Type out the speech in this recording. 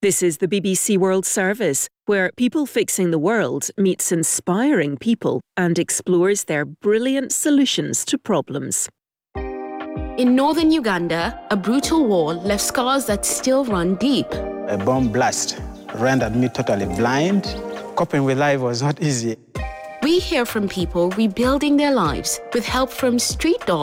This is the BBC World Service, where People Fixing the World meets inspiring people and explores their brilliant solutions to problems. In northern Uganda, a brutal war left scars that still run deep. A bomb blast rendered me totally blind. Coping with life was not easy. We hear from people rebuilding their lives with help from street dogs.